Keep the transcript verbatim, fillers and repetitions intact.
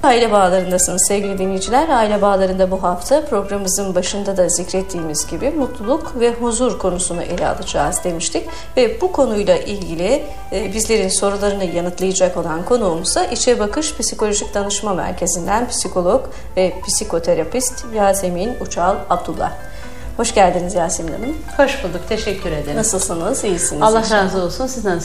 Aile bağlarındasınız sevgili dinleyiciler. Aile bağlarında bu hafta programımızın başında da zikrettiğimiz gibi mutluluk ve huzur konusunu ele alacağız demiştik. Ve bu konuyla ilgili e, bizlerin sorularını yanıtlayacak olan konuğumuzsa İçe Bakış Psikolojik Danışma Merkezi'nden psikolog ve psikoterapist Yasemin Uçal Abdullah. Hoş geldiniz Yasemin Hanım. Hoş bulduk, teşekkür ederim. Nasılsınız? İyisiniz Allah inşallah. razı olsun. Siz nasılsınız?